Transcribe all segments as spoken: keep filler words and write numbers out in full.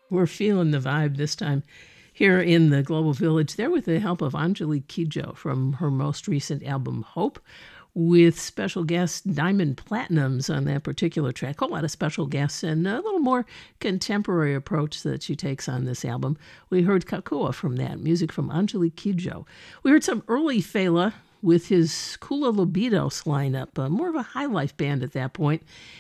We're feeling the vibe this time here in the Global Village. There with the help of Angelique Kidjo from her most recent album, Hope, with special guest Diamond Platinums on that particular track. A whole lot of special guests and a little more contemporary approach that she takes on this album. We heard Kakua from that, music from Angelique Kidjo. We heard some early Fela with his Kula Libidos lineup, uh, more of a high life band at that point,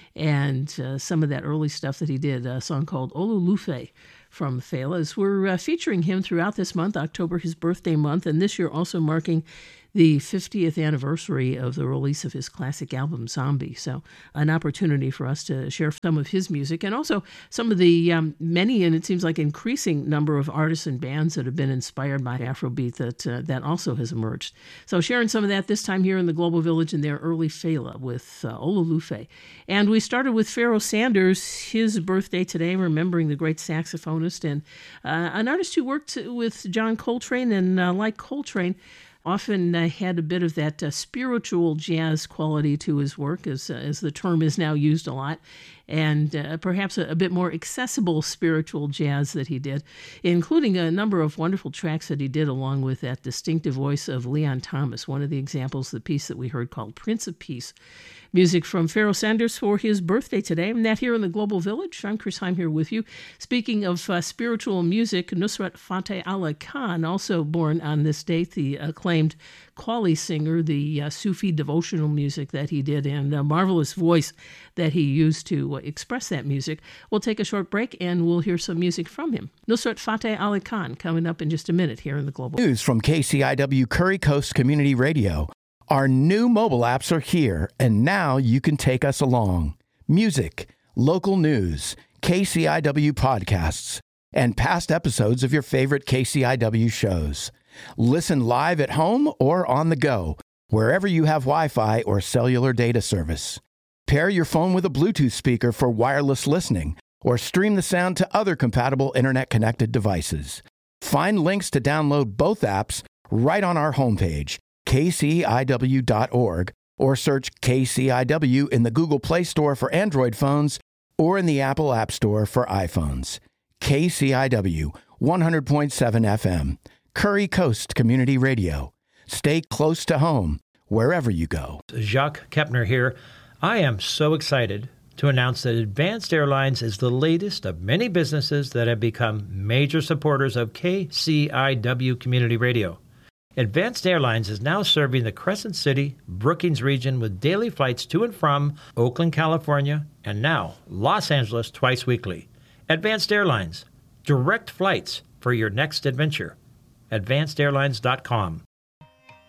and uh, some of that early stuff that he did, a song called Olulufe from Fela's. We're uh, featuring him throughout this month, October, his birthday month, and this year also marking the fiftieth anniversary of the release of his classic album, Zombie. So an opportunity for us to share some of his music and also some of the um, many, and it seems like increasing number of artists and bands that have been inspired by Afrobeat that uh, that also has emerged. So sharing some of that this time here in the Global Village in their early Fela with uh, Olulufe. And we started with Pharoah Sanders, his birthday today, remembering the great saxophonist and uh, an artist who worked with John Coltrane and uh, like Coltrane, often uh, had a bit of that uh, spiritual jazz quality to his work, as, uh, as the term is now used a lot, and uh, perhaps a, a bit more accessible spiritual jazz that he did, including a number of wonderful tracks that he did along with that distinctive voice of Leon Thomas. One of the examples, the piece that we heard called Prince of Peace. Music from Pharoah Sanders for his birthday today. And that here in the Global Village. I'm Chris Heim here with you. Speaking of uh, spiritual music, Nusrat Fateh Ali Khan, also born on this date, the acclaimed Qawwali singer, the uh, Sufi devotional music that he did, and a marvelous voice that he used to uh, express that music. We'll take a short break and we'll hear some music from him. Nusrat Fateh Ali Khan coming up in just a minute here in the Global News from K C I W Curry Coast Community Radio. Our new mobile apps are here, and now you can take us along. Music, local news, K C I W podcasts, and past episodes of your favorite K C I W shows. Listen live at home or on the go, wherever you have Wi-Fi or cellular data service. Pair your phone with a Bluetooth speaker for wireless listening, or stream the sound to other compatible internet-connected devices. Find links to download both apps right on our homepage, K C I W dot org, or search K C I W in the Google Play Store for Android phones or in the Apple App Store for iPhones. K C I W, one hundred point seven F M, Curry Coast Community Radio. Stay close to home, wherever you go. Jacques Kepner here. I am so excited to announce that Advanced Airlines is the latest of many businesses that have become major supporters of K C I W Community Radio. Advanced Airlines is now serving the Crescent City, Brookings region with daily flights to and from Oakland, California, and now Los Angeles twice weekly. Advanced Airlines, direct flights for your next adventure. advanced airlines dot com.